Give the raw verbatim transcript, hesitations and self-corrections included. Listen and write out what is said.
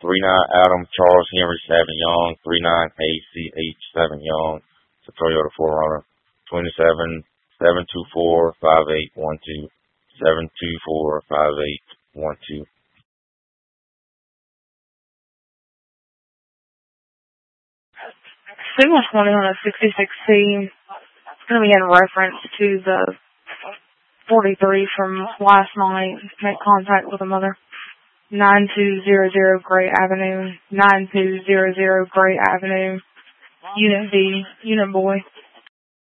three nine Adam Charles Henry seven Young, three nine A C H seven Young. It's a Toyota four runner. twenty-seven seven two four five eight one two. seven two four five eight one two. C one twenty on a sixty-six C. It's going to be in reference to the forty-three from last night. Make contact with the mother. nine two zero zero Gray Avenue. nine two zero zero Gray Avenue. Unit B. Unit boy.